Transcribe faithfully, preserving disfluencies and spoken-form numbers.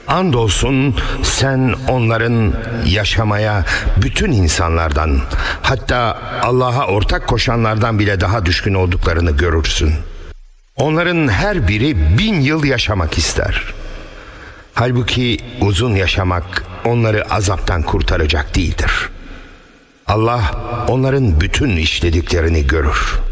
Andolsun sen onların yaşamaya bütün insanlardan, hatta Allah'a ortak koşanlardan bile daha düşkün olduklarını görürsün. Onların her biri bin yıl yaşamak ister. Halbuki uzun yaşamak onları azaptan kurtaracak değildir. Allah onların bütün işlediklerini görür.